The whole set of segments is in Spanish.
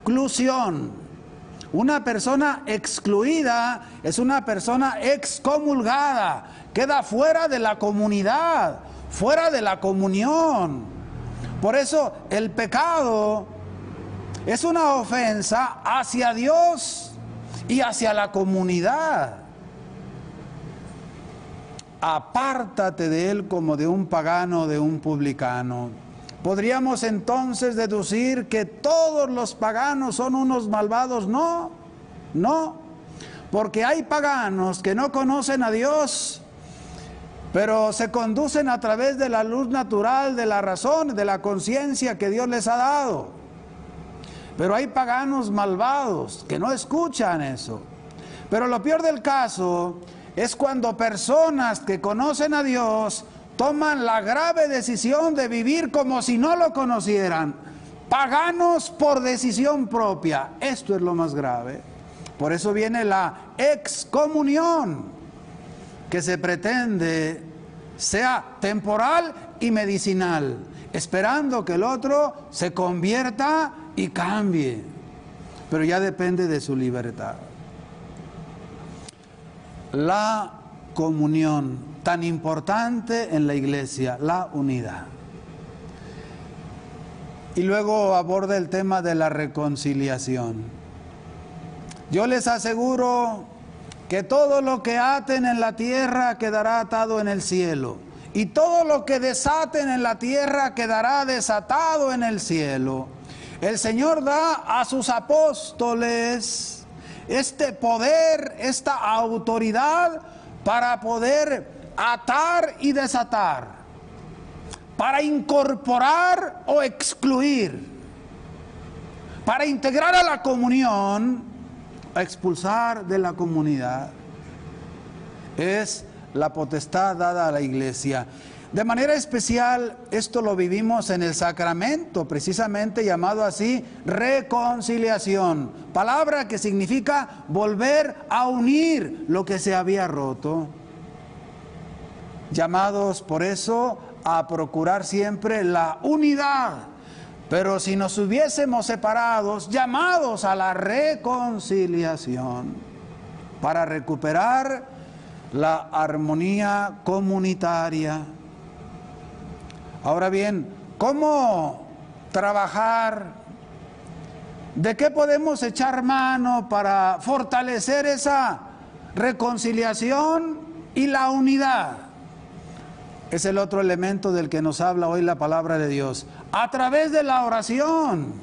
exclusión. Una persona excluida es una persona excomulgada, queda fuera de la comunidad, fuera de la comunión. Por eso el pecado es una ofensa hacia Dios y hacia la comunidad. Apártate de él como de un pagano, de un publicano. ¿Podríamos entonces deducir que todos los paganos son unos malvados? No, no, porque hay paganos que no conocen a Dios, pero se conducen a través de la luz natural, de la razón, de la conciencia que Dios les ha dado. Pero hay paganos malvados que no escuchan eso. Pero lo peor del caso es cuando personas que conocen a Dios toman la grave decisión de vivir como si no lo conocieran, paganos por decisión propia. Esto es lo más grave. Por eso viene la excomunión, que se pretende sea temporal y medicinal, esperando que el otro se convierta y cambie, pero ya depende de su libertad. La comunión, tan importante en la iglesia, la unidad. Y luego aborda el tema de la reconciliación. Yo les aseguro que todo lo que aten en la tierra quedará atado en el cielo, y todo lo que desaten en la tierra quedará desatado en el cielo. El Señor da a sus apóstoles este poder, esta autoridad para poder atar y desatar, para incorporar o excluir, para integrar a la comunión o expulsar de la comunidad. Es la potestad dada a la iglesia. De manera especial, esto lo vivimos en el sacramento, precisamente llamado así, reconciliación. Palabra que significa volver a unir lo que se había roto. Llamados por eso a procurar siempre la unidad. Pero si nos hubiésemos separados, llamados a la reconciliación, para recuperar la armonía comunitaria. Ahora bien, ¿cómo trabajar? ¿De qué podemos echar mano para fortalecer esa reconciliación y la unidad? Es el otro elemento del que nos habla hoy la palabra de Dios. A través de la oración.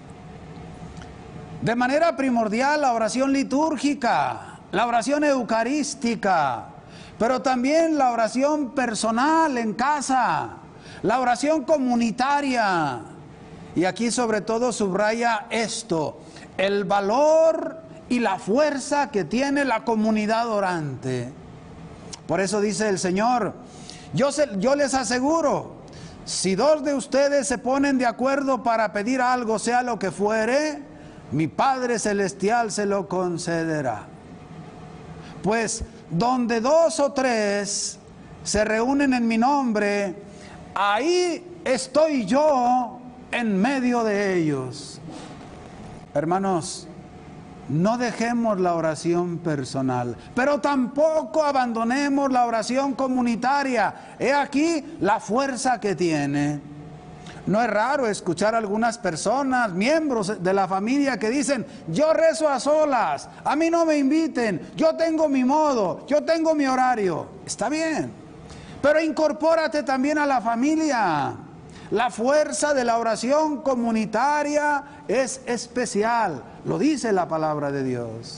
De manera primordial, la oración litúrgica, la oración eucarística, pero también la oración personal en casa, la oración comunitaria. Y aquí sobre todo subraya esto, el valor y la fuerza que tiene la comunidad orante. Por eso dice el Señor, yo les aseguro, si dos de ustedes se ponen de acuerdo para pedir algo, sea lo que fuere, mi Padre Celestial se lo concederá. Pues donde dos o tres se reúnen en mi nombre, ahí estoy yo en medio de ellos. Hermanos, no dejemos la oración personal, pero tampoco abandonemos la oración comunitaria. He aquí la fuerza que tiene. No es raro escuchar a algunas personas, miembros de la familia, que dicen, yo rezo a solas, a mí no me inviten, yo tengo mi modo, yo tengo mi horario. Está bien, pero incorpórate también a la familia. La fuerza de la oración comunitaria es especial, lo dice la palabra de Dios.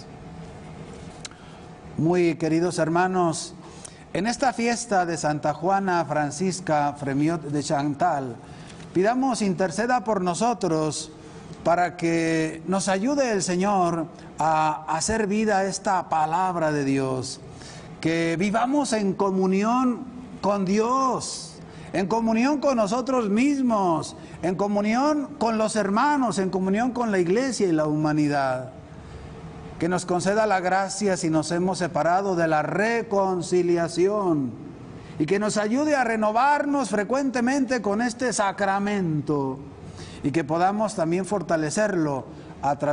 Muy queridos hermanos, en esta fiesta de Santa Juana Francisca Fremiot de Chantal, pidamos interceda por nosotros para que nos ayude el Señor a hacer vida esta palabra de Dios, que vivamos en comunión con Dios, en comunión con nosotros mismos, en comunión con los hermanos, en comunión con la iglesia y la humanidad. Que nos conceda la gracia si nos hemos separado de la reconciliación y que nos ayude a renovarnos frecuentemente con este sacramento y que podamos también fortalecerlo a través